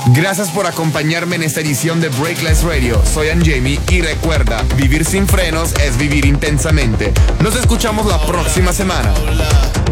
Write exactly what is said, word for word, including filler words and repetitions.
Gracias por acompañarme en esta edición de Breakless Radio. Soy Anjemi y recuerda, vivir sin frenos es vivir intensamente. Nos escuchamos la próxima semana.